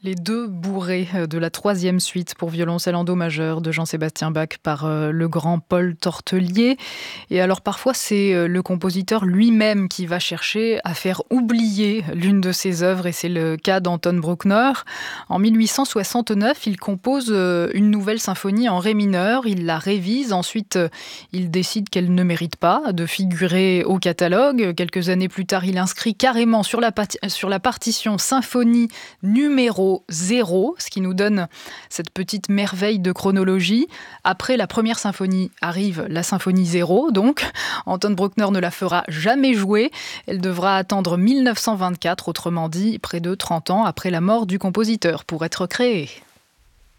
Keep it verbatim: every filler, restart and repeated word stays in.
Les deux bourrées de la troisième suite pour violoncelle en do majeur de Jean-Sébastien Bach par euh, le grand Paul Tortelier. Et alors parfois c'est euh, le compositeur lui-même qui va chercher à faire oublier l'une de ses œuvres et c'est le cas d'Anton Bruckner. En mille huit cent soixante-neuf, il compose euh, une nouvelle symphonie en ré mineur, il la révise, ensuite euh, il décide qu'elle ne mérite pas de figurer au catalogue. Quelques années plus tard, il inscrit carrément sur la, pati- sur la partition symphonie numéro zéro, ce qui nous donne cette petite merveille de chronologie. Après la première symphonie arrive la symphonie zéro, donc Anton Bruckner ne la fera jamais jouer. Elle devra attendre mille neuf cent vingt-quatre, autrement dit près de trente ans après la mort du compositeur, pour être créée.